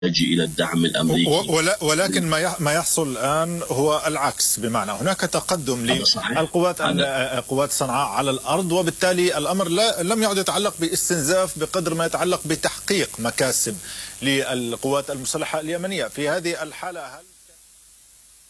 يجي إلى الدعم الأمريكي. ولكن ما يحصل الآن هو العكس، بمعنى هناك تقدم قوات صنعاء على الأرض، وبالتالي الأمر لم يعد يتعلق باستنزاف بقدر ما يتعلق بتحقيق مكاسب للقوات المسلحة اليمنية. في هذه الحالة